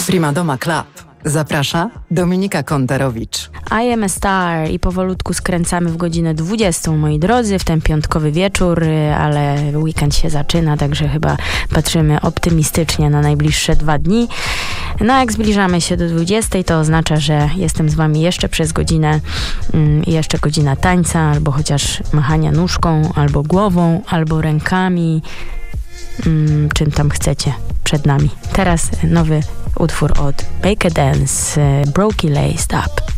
Prima Doma Club. Zaprasza Dominika Kontarowicz. I am a star i powolutku skręcamy w godzinę 20, moi drodzy, w ten piątkowy wieczór, ale weekend się zaczyna, także chyba patrzymy optymistycznie na najbliższe 2 dni. No jak zbliżamy się do 20, to oznacza, że jestem z wami jeszcze przez godzinę, jeszcze godzina tańca, albo chociaż machania nóżką, albo głową, albo rękami, czym tam chcecie przed nami. Teraz nowy utwór od Bake a Dance, Brokey Laced Up.